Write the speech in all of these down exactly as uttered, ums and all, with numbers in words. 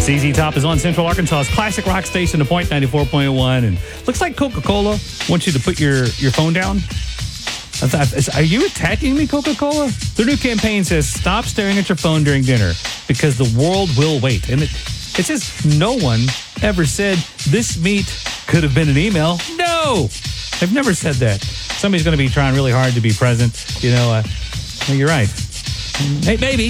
Z Z Top is on Central Arkansas's classic rock station, The Point ninety-four point one. And looks like Coca-Cola wants you to put your, your phone down. I thought, are you attacking me, Coca-Cola? Their new campaign says, stop staring at your phone during dinner because the world will wait. And it, it says no one ever said this meat could have been an email. No, I've never said that. Somebody's going to be trying really hard to be present. You know, uh, well, you're right. Hey, baby.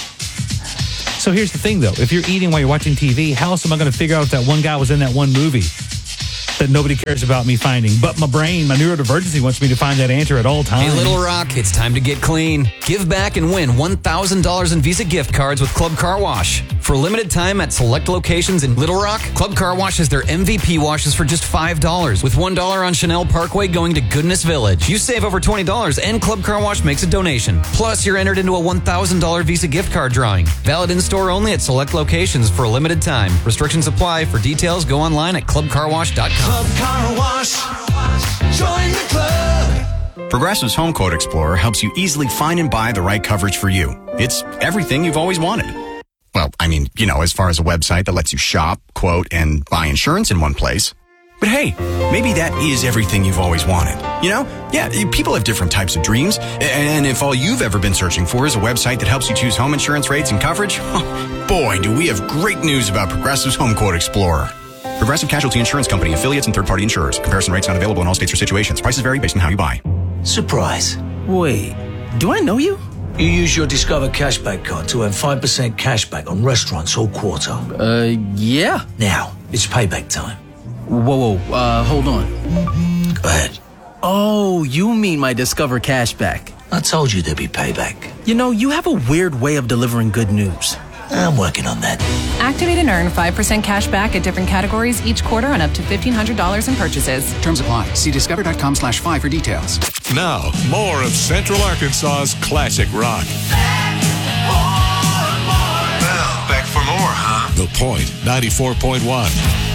So here's the thing, though. If you're eating while you're watching T V, how else am I going to figure out if that one guy was in that one movie that nobody cares about me finding? But my brain, my neurodivergency wants me to find that answer at all times. Hey, Little Rock, it's time to get clean. Give back and win one thousand dollars in Visa gift cards with Club Car Wash. For a limited time at select locations in Little Rock, Club Car Wash has their M V P washes for just five dollars, with one dollar on Chanel Parkway going to Goodness Village. You save over twenty dollars and Club Car Wash makes a donation. Plus, you're entered into a one thousand dollars Visa gift card drawing. Valid in-store only at select locations for a limited time. Restrictions apply. For details, go online at club car wash dot com. Club Car Wash. Join the club. Progressive's Home Quote Explorer helps you easily find and buy the right coverage for you. It's everything you've always wanted. Well, I mean, you know, as far as a website that lets you shop, quote, and buy insurance in one place. But hey, maybe that is everything you've always wanted. You know? Yeah, people have different types of dreams. And if all you've ever been searching for is a website that helps you choose home insurance rates and coverage, boy, do we have great news about Progressive's Home Quote Explorer. Progressive Casualty Insurance Company, affiliates, and third-party insurers. Comparison rates not available in all states or situations. Prices vary based on how you buy. Surprise. Wait, do I know you? You use your Discover Cashback card to earn five percent cashback on restaurants all quarter. Uh, yeah. Now, it's payback time. Whoa, whoa, uh, hold on. Go ahead. Oh, you mean my Discover Cashback. I told you there'd be payback. You know, you have a weird way of delivering good news. I'm working on that. Activate and earn five percent cash back at different categories each quarter on up to fifteen hundred dollars in purchases. Terms apply. See discover.com slash five for details. Now, more of Central Arkansas's classic rock. Well, back for more, huh? The Point ninety-four point one.